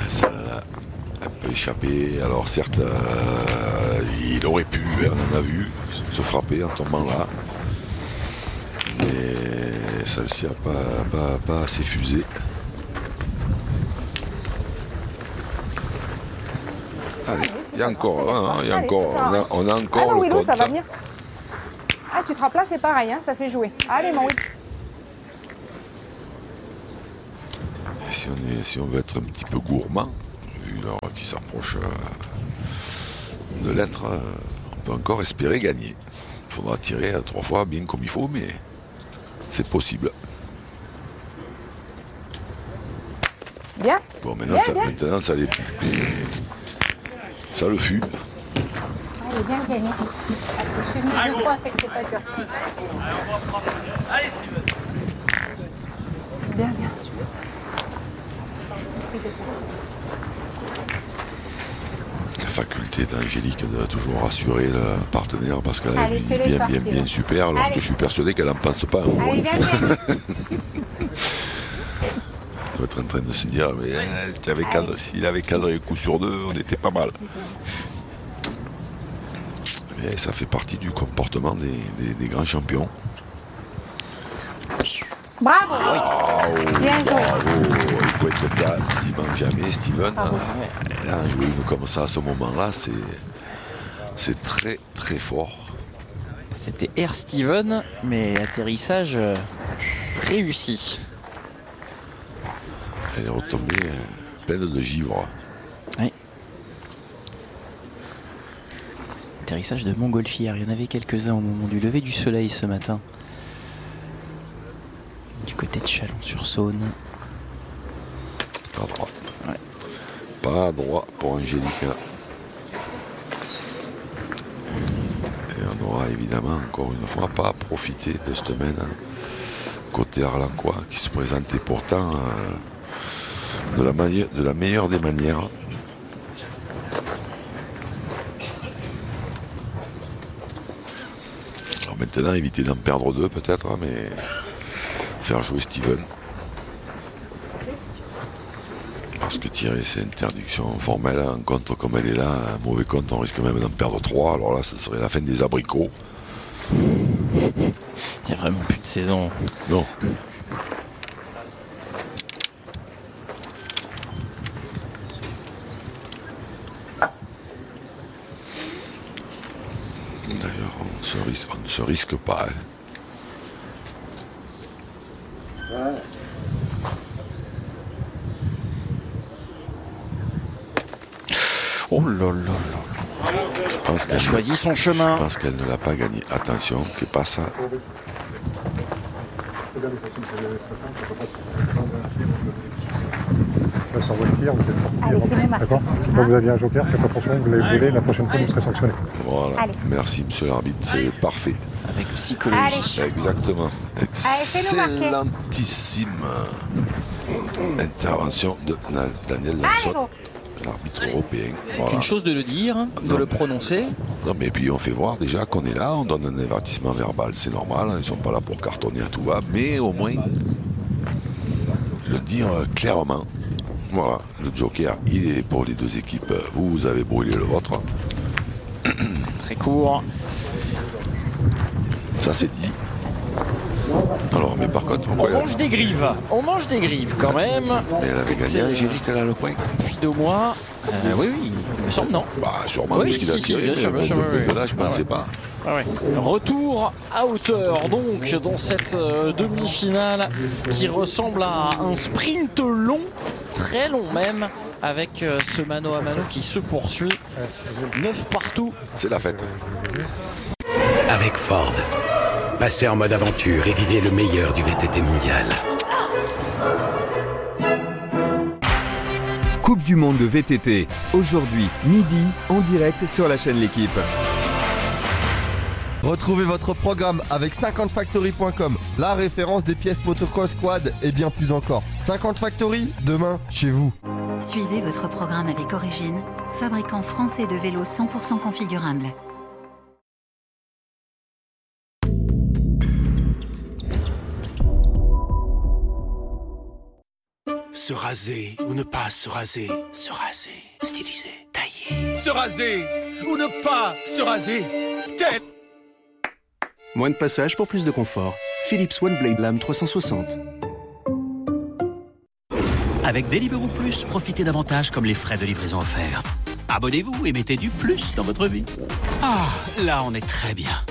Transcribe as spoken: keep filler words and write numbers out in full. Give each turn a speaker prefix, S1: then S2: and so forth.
S1: ça l'a un peu échappé. Alors certes, euh, il aurait pu, on en a vu, se frapper en tombant là. Mais celle-ci n'a pas, pas, pas assez fusé. Allez, il y a encore, hein, il y a
S2: Allez,
S1: encore,
S2: ça
S1: on a, on a encore
S2: ah non,
S1: le
S2: Willow,
S1: compte.
S2: ça va venir. Ah, tu te rappelles, c'est pareil, hein, ça fait jouer. Allez, mon Will.
S1: Et si on, est, si on veut être un petit peu gourmand, vu l'heure qui s'approche euh, de l'être, euh, on peut encore espérer gagner. Il faudra tirer euh, trois fois bien comme il faut, mais c'est possible.
S2: Bien.
S1: Bon, maintenant,
S2: Bien,
S1: ça,
S2: bien.
S1: maintenant ça l'est plus. Mais ça le fut.
S2: Allez, bien gagné. Si je suis venue deux fois, c'est que c'est pas dur.
S3: Allez, Steven.
S2: Bien, bien.
S1: La faculté d'Angélique de toujours rassurer le partenaire parce qu'elle
S2: Allez,
S1: est
S2: fais-les
S1: bien,
S2: farces,
S1: bien, bien
S2: Steven.
S1: super, alors
S2: Allez.
S1: que je suis persuadé qu'elle n'en pense pas.
S2: Allez, bien gagné.
S1: On doit être en train de se dire, mais euh, s'il avait cadré, s'il avait cadré un coup sur deux, on était pas mal. Mais ça fait partie du comportement des, des, des grands champions.
S2: Bravo.
S1: Bravo,
S2: Bien joué.
S1: bravo. Il peut être pas quasiment jamais, Steven. Et là, jouer une comme ça à ce moment-là, c'est, c'est très très fort.
S4: C'était Air Steven, mais atterrissage euh, réussi.
S1: Elle est retombée euh, pleine de givre.
S4: Oui. Atterrissage de montgolfière. Il y en avait quelques-uns au moment du lever du soleil ce matin. Du côté de Chalon-sur-Saône.
S1: Pas droit.
S4: Ouais.
S1: Pas droit pour Angélique. Et on aura évidemment encore une fois pas profité de cette semaine côté Arlancois qui se présentait pourtant euh, de, la manière, de la meilleure des manières. Alors maintenant éviter d'en perdre deux peut-être, hein, mais faire jouer Steven. Parce que tirer c'est interdiction formelle, un contre comme elle est là, un mauvais compte on risque même d'en perdre trois, alors là ce serait la fin des abricots.
S4: Il n'y a vraiment plus de saison.
S1: Non. D'ailleurs on, se risque, on ne se risque pas. Hein.
S4: Oh là là là.
S1: Je pense
S4: Elle a choisi son chemin.
S1: Je pense qu'elle ne l'a pas gagné. Attention, que pas ça.
S5: Sur votre tir, vous êtes sorti.
S2: Allez, c'est bon,
S5: D'accord. Donc vous aviez un joker, faites attention, vous l'avez brûlé, la prochaine fois vous serez sanctionné.
S1: Voilà.
S2: Allez.
S1: Merci monsieur l'arbitre, c'est parfait.
S4: Avec psychologie.
S1: Exactement.
S2: fais-nous marquer.
S1: Excellentissime intervention de Na- Daniel
S2: Allez,
S1: Lanson,
S2: go.
S1: l'arbitre européen.
S4: C'est
S1: Voilà.
S4: une chose de le dire, de
S1: Non.
S4: le prononcer.
S1: Non mais puis on fait voir déjà qu'on est là, on donne un avertissement verbal, c'est normal, hein, ils sont pas là pour cartonner à tout va, mais au moins le dire euh, clairement. Voilà, le joker il est pour les deux équipes, vous, vous avez brûlé le vôtre.
S4: Très court.
S1: Ça c'est dit. Alors mais par contre, pourquoi
S4: On
S1: elle a-
S4: mange des grives. On mange des grives quand même.
S1: mais elle avait gagné, Angélique, elle a le point.
S4: Puis de moi. Euh, oui, oui, il me semble non.
S1: Bah sûrement,
S4: Oui,
S1: puisqu'il
S4: si,
S1: a
S4: si,
S1: tiré,
S4: bien
S1: mais
S4: sûr, bien
S1: bon,
S4: sûr,
S1: de-
S4: oui,
S1: de
S4: oui.
S1: là je
S4: Ah
S1: pensais
S4: ouais.
S1: pas.
S4: Ah ouais. Retour à hauteur donc dans cette euh, demi-finale qui ressemble à un sprint long, très long même, avec euh, ce mano à mano qui se poursuit. neuf partout.
S1: C'est la fête.
S6: Avec Ford, passez en mode aventure et vivez le meilleur du V T T mondial.
S7: Coupe du monde de V T T, aujourd'hui, midi, en direct sur la chaîne L'Équipe.
S8: Retrouvez votre programme avec cinquante factory point com, la référence des pièces motocross, quad et bien plus encore. cinquante Factory, demain, chez vous.
S9: Suivez votre programme avec Origine, fabricant français de vélos cent pour cent configurables.
S6: Se raser ou ne pas se raser. Se raser. Styliser. Tailler.
S10: Se raser ou ne pas se raser. Tête.
S11: Moins de passage pour plus de confort. Philips OneBlade Lame trois cent soixante.
S12: Avec Deliveroo Plus, profitez davantage comme les frais de livraison offerts. Abonnez-vous et mettez du plus dans votre vie. Ah, là on est très bien.